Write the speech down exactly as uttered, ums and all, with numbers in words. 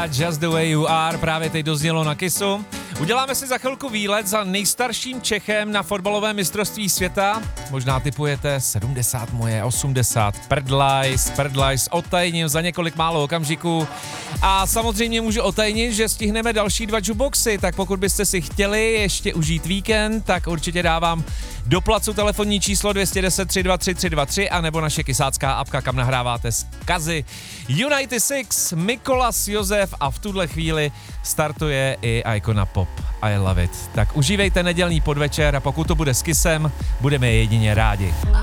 Just the way you are, právě teď doznělo na Kissu. Uděláme si za chvilku výlet za nejstarším Čechem na fotbalovém mistrovství světa. Možná tipujete sedmdesát moje, osmdesát, Prdlajs, Prdlajs, otajním za několik málo okamžiků. A samozřejmě můžu otajnit, že stihneme další dva jukeboxy, tak pokud byste si chtěli ještě užít víkend, tak určitě dávám do placu telefonní číslo dvě jedna deset, tři dva tři, tři dva tři a nebo naše kysácká apka, kam nahráváte zkazy. United Six, Mikolas Josef a v tuhle chvíli startuje i Icona Pop. I love it. Tak užívejte nedělní podvečer a pokud to bude s Kissem, budeme jedině rádi.